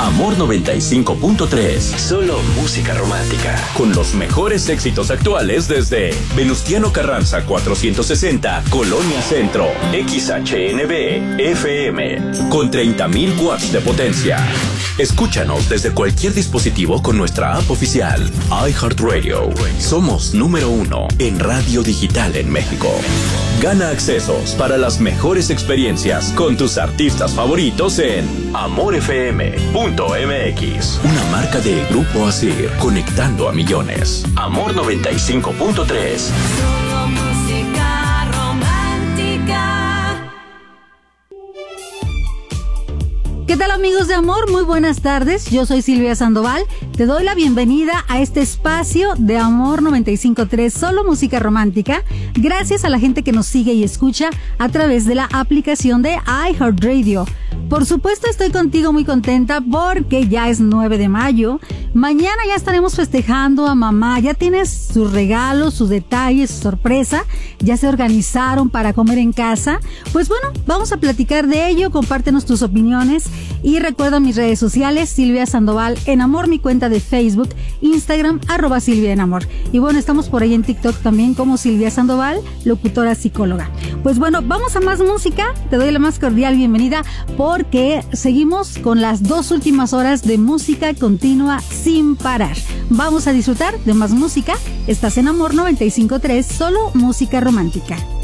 Amor 95.3. Solo música romántica. Con los mejores éxitos actuales desde Venustiano Carranza 460, Colonia Centro. XHNB FM. Con 30.000 watts de potencia. Escúchanos desde cualquier dispositivo con nuestra app oficial. iHeartRadio. Somos número 1 en radio digital en México. Gana accesos para las mejores experiencias con tus artistas favoritos en amorfm.mx. Una marca de Grupo Asir, conectando a millones. Amor 95.3. Solo música romántica. ¿Qué tal, amigos de Amor? Muy buenas tardes. Yo soy Silvia Sandoval. Te doy la bienvenida a este espacio de Amor 95.3, solo música romántica. Gracias a la gente que nos sigue y escucha a través de la aplicación de iHeartRadio. Por supuesto, estoy contigo muy contenta porque ya es 9 de mayo. Mañana ya estaremos festejando a mamá. Ya tienes sus regalos, sus detalles, su sorpresa. Ya se organizaron para comer en casa. Pues bueno, vamos a platicar de ello. Compártenos tus opiniones. Y recuerda mis redes sociales, Silvia Sandoval en Amor, mi cuenta de Facebook, Instagram, @Silvia en Amor. Y bueno, estamos por ahí en TikTok también como Silvia Sandoval, locutora psicóloga. Pues bueno, vamos a más música. Te doy la más cordial bienvenida porque seguimos con las 2 últimas horas de música continua sin parar. Vamos a disfrutar de más música. Estás en Amor 95.3, solo música romántica.